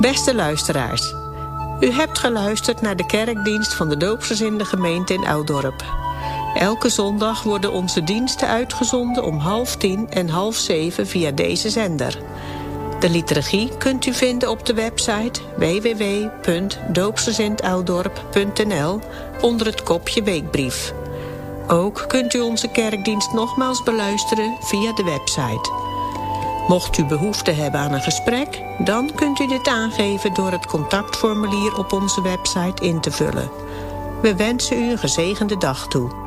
Beste luisteraars, u hebt geluisterd naar de kerkdienst van de doopsgezinde gemeente in Ouddorp. Elke zondag worden onze diensten uitgezonden om 6:30 en 6:30 via deze zender. De liturgie kunt u vinden op de website www.doopsgezindouddorp.nl onder het kopje weekbrief. Ook kunt u onze kerkdienst nogmaals beluisteren via de website. Mocht u behoefte hebben aan een gesprek, dan kunt u dit aangeven door het contactformulier op onze website in te vullen. We wensen u een gezegende dag toe.